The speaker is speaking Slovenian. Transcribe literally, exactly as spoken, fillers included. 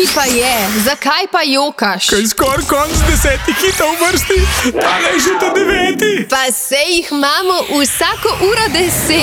ti pa je? Zakaj pa jokaš? Kaj skoraj konc desetih hitov vrsti, tale je že ta deveti. Pa se jih imamo vsako uro deset.